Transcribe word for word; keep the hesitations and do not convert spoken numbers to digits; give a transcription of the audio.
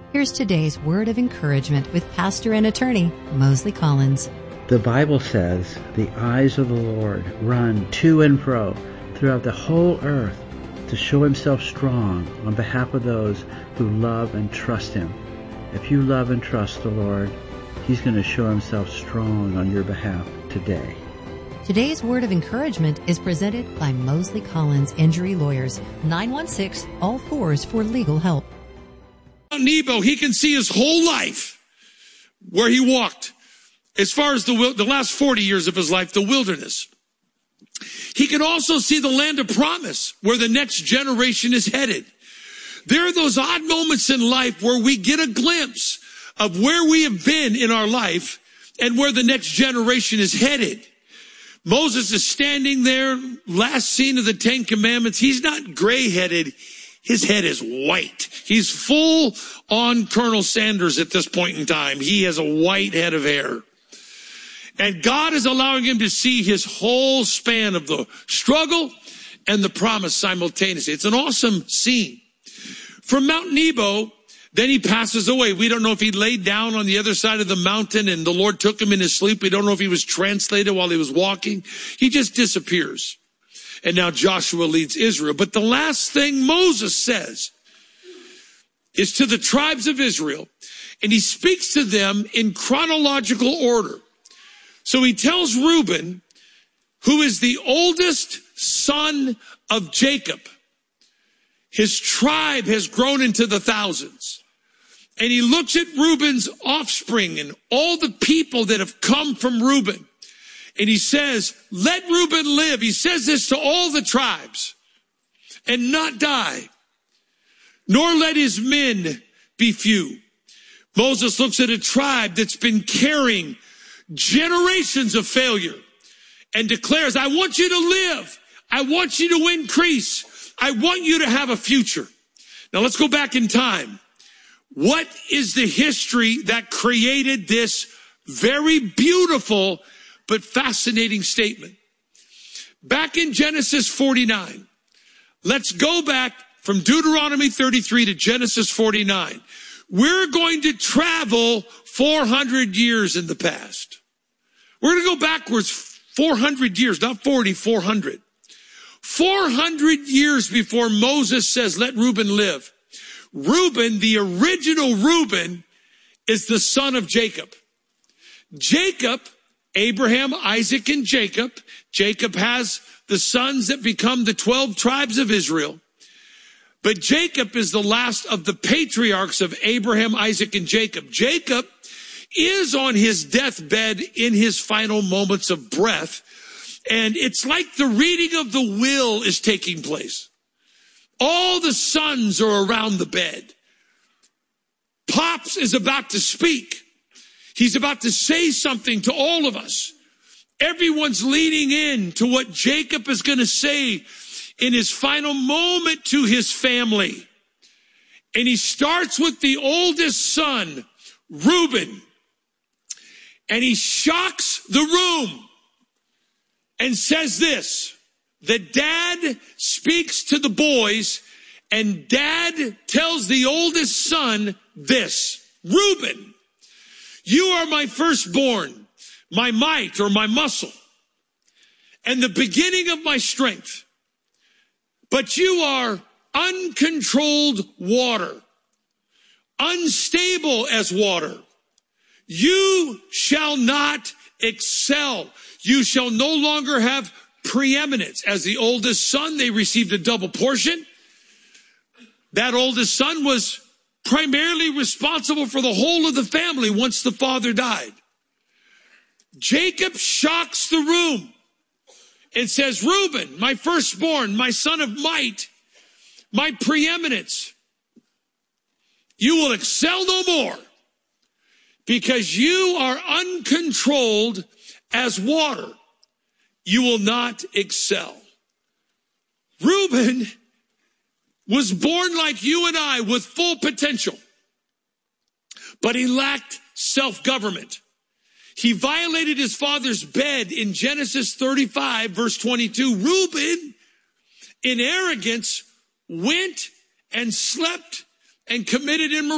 Here's today's word of encouragement with pastor and attorney Mosley Collins. The Bible says, the eyes of the Lord run to and fro throughout the whole earth to show himself strong on behalf of those who love and trust him. If you love and trust the Lord, he's going to show himself strong on your behalf today. Today's word of encouragement is presented by Mosley Collins Injury Lawyers, nine one six, all fours for legal help. Nebo, he can see his whole life where he walked. As far as the, the last forty years of his life, the wilderness. He can also see the land of promise where the next generation is headed. There are those odd moments in life where we get a glimpse of where we have been in our life and where the next generation is headed. Moses is standing there, last scene of the Ten Commandments. He's not gray-headed. His head is white. He's full on Colonel Sanders at this point in time. He has a white head of hair. And God is allowing him to see his whole span of the struggle and the promise simultaneously. It's an awesome scene. From Mount Nebo, then he passes away. We don't know if he laid down on the other side of the mountain and the Lord took him in his sleep. We don't know if he was translated while he was walking. He just disappears. And now Joshua leads Israel. But the last thing Moses says is to the tribes of Israel, and he speaks to them in chronological order. So he tells Reuben, who is the oldest son of Jacob, his tribe has grown into the thousands. And he looks at Reuben's offspring and all the people that have come from Reuben. And he says, let Reuben live. He says this to all the tribes and not die, nor let his men be few. Moses looks at a tribe that's been carrying generations of failure and declares, I want you to live. I want you to increase. I want you to have a future. Now let's go back in time. What is the history that created this very beautiful but fascinating statement? Back in Genesis forty-nine, let's go back from Deuteronomy thirty-three to Genesis forty-nine. We're going to travel four hundred years in the past. We're going to go backwards four hundred years, not forty, four hundred. four hundred years before Moses says, let Reuben live. Reuben, the original Reuben, is the son of Jacob. Jacob, Abraham, Isaac, and Jacob. Jacob has the sons that become the twelve tribes of Israel. But Jacob is the last of the patriarchs of Abraham, Isaac, and Jacob. Jacob is on his deathbed in his final moments of breath. And it's like the reading of the will is taking place. All the sons are around the bed. Pops is about to speak. He's about to say something to all of us. Everyone's leaning in to what Jacob is going to say in his final moment to his family. And he starts with the oldest son, Reuben. And he shocks the room and says this. The dad speaks to the boys, and dad tells the oldest son this. Reuben, you are my firstborn, my might or my muscle, and the beginning of my strength. But you are uncontrolled water, unstable as water. You shall not excel. You shall no longer have preeminence. As the oldest son, they received a double portion. That oldest son was primarily responsible for the whole of the family once the father died. Jacob shocks the room and says, Reuben, my firstborn, my son of might, my preeminence, you will excel no more because you are uncontrolled as water. You will not excel. Reuben was born like you and I with full potential, but he lacked self-government. He violated his father's bed in Genesis thirty-five, verse twenty-two. Reuben, in arrogance, went and slept and committed immorality.